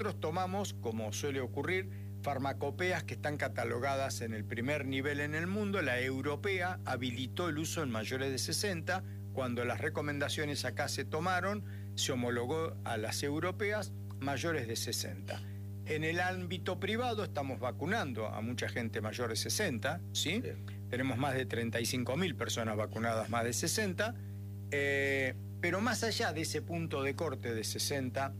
Nosotros tomamos, como suele ocurrir, farmacopeas que están catalogadas en el primer nivel en el mundo. La europea habilitó el uso en mayores de 60. Cuando las recomendaciones acá se tomaron, se homologó a las europeas mayores de 60. En el ámbito privado estamos vacunando a mucha gente mayor de 60, ¿sí? Sí. Tenemos más de 35.000 personas vacunadas más de 60, pero más allá de ese punto de corte de 60,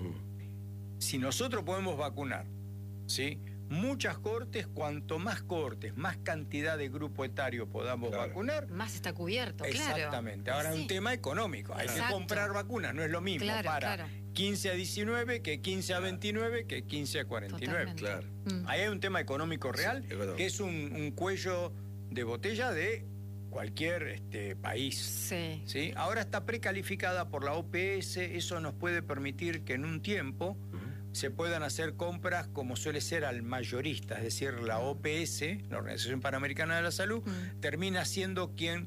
si nosotros podemos vacunar, ¿sí?, muchas cortes, cuanto más cortes, más cantidad de grupo etario podamos vacunar, más está cubierto, claro. Exactamente. Ahora es un tema económico. Hay que comprar vacunas, no es lo mismo para 15 a 19 que 15 a 29 que 15 a 49. Totalmente. Claro. Ahí hay un tema económico real, que es un cuello de botella de cualquier país. Sí. ¿Sí? Ahora está precalificada por la OPS, eso nos puede permitir que en un tiempo se puedan hacer compras como suele ser al mayorista, es decir, la OPS, la Organización Panamericana de la Salud, termina siendo quien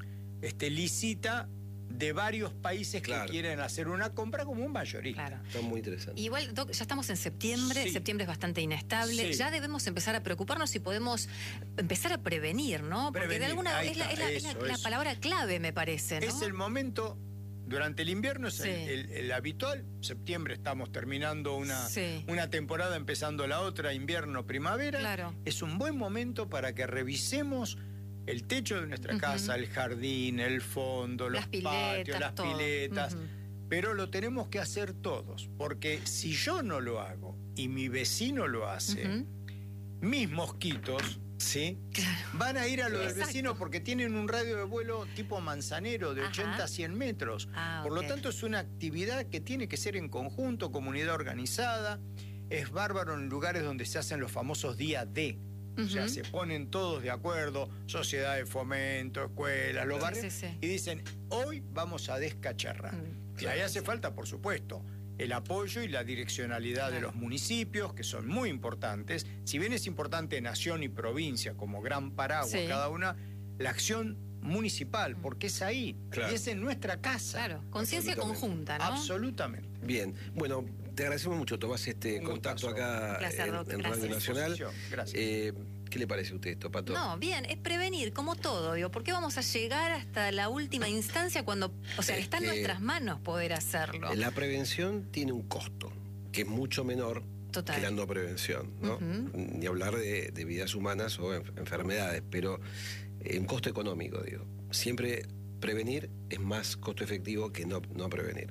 licita de varios países que quieren hacer una compra como un mayorista. Claro. Está muy interesante. Igual, Doc, ya estamos en septiembre, septiembre es bastante inestable, ya debemos empezar a preocuparnos y podemos empezar a prevenir, ¿no? Porque de alguna es la palabra clave, me parece, ¿no? Es el momento. Durante el invierno es el habitual. Septiembre estamos terminando una temporada, empezando la otra, invierno, primavera. Claro. Es un buen momento para que revisemos el techo de nuestra casa, el jardín, el fondo, los patios, las piletas. Pero lo tenemos que hacer todos, porque si yo no lo hago y mi vecino lo hace, mis mosquitos... ¿sí? Claro. Van a ir a los vecinos porque tienen un radio de vuelo tipo Manzanero de 80 a 100 metros. Por lo tanto, es una actividad que tiene que ser en conjunto, comunidad organizada. Es bárbaro en lugares donde se hacen los famosos día D. O sea, se ponen todos de acuerdo, sociedad de fomento, escuelas, los barrios, y dicen, hoy vamos a descacharrar. Y ahí hace falta, por supuesto, el apoyo y la direccionalidad de los municipios, que son muy importantes. Si bien es importante nación y provincia como gran paraguas cada una, la acción municipal, porque es ahí, y es en nuestra casa. Claro, conciencia conjunta, ¿no? Absolutamente. Bien, bueno, te agradecemos mucho, Tomás, contacto acá en Radio Nacional. Gracias. ¿Qué le parece a usted esto, Pato? No, bien, es prevenir, como todo, digo, ¿por qué vamos a llegar hasta la última instancia cuando, está en nuestras manos poder hacerlo? La prevención tiene un costo, que es mucho menor que la no prevención, ¿no? Ni hablar de vidas humanas o enfermedades, pero un costo económico, digo. Siempre prevenir es más costo efectivo que no prevenir.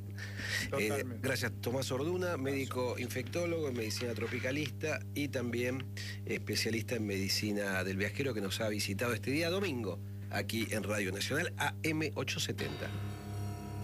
Gracias, Tomás Orduna, médico infectólogo en medicina tropicalista y también especialista en medicina del viajero, que nos ha visitado este día domingo aquí en Radio Nacional AM 870.